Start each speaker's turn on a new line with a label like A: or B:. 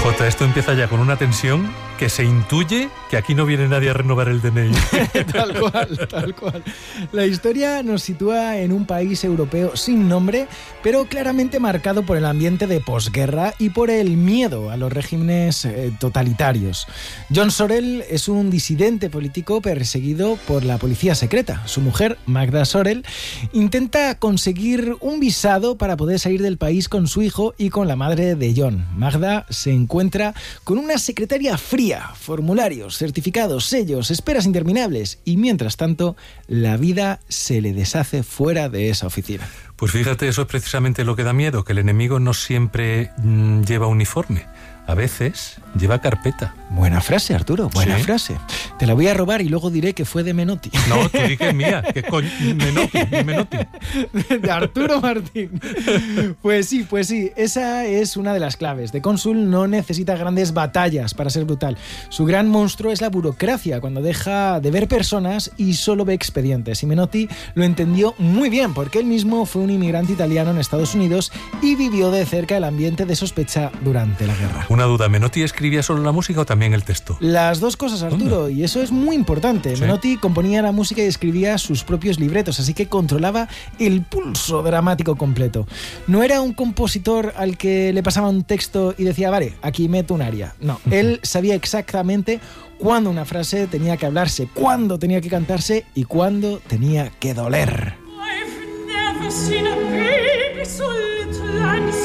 A: Jota, esto empieza ya con una tensión que se intuye que aquí no viene nadie a renovar el DNI.
B: Tal cual, tal cual. La historia nos sitúa en un país europeo sin nombre, pero claramente marcado por el ambiente de posguerra y por el miedo a los regímenes totalitarios. John Sorel es un disidente político perseguido por la policía secreta. Su mujer, Magda Sorel, intenta conseguir un visado para poder salir del país con su hijo y con la madre de John. Magda se encuentra con una secretaria fría, formularios, certificados, sellos, esperas interminables y mientras tanto la vida se le deshace fuera de esa oficina.
A: Pues fíjate, eso es precisamente lo que da miedo, que el enemigo no siempre lleva uniforme. A veces lleva carpeta.
B: Buena frase, Arturo, buena
A: ¿Sí?
B: frase. Te la voy a robar y luego diré que fue de Menotti.
A: No, tú di que es mía, que coño, Menotti.
B: De Arturo Martín. Pues sí, esa es una de las claves. The Consul no necesita grandes batallas para ser brutal. Su gran monstruo es la burocracia, cuando deja de ver personas y solo ve expedientes. Y Menotti lo entendió muy bien, porque él mismo fue un inmigrante italiano en Estados Unidos y vivió de cerca el ambiente de sospecha durante la guerra.
A: Una duda, ¿Menotti escribía solo la música o también el texto?
B: Las dos cosas, Arturo, y eso es muy importante.
A: ¿Sí?
B: Menotti componía la música y escribía sus propios libretos, así que controlaba el pulso dramático completo. No era un compositor al que le pasaba un texto y decía, vale, aquí meto un aria. No, él sabía exactamente cuándo una frase tenía que hablarse, cuándo tenía que cantarse y cuándo tenía que doler.
C: I've never seen a baby so little and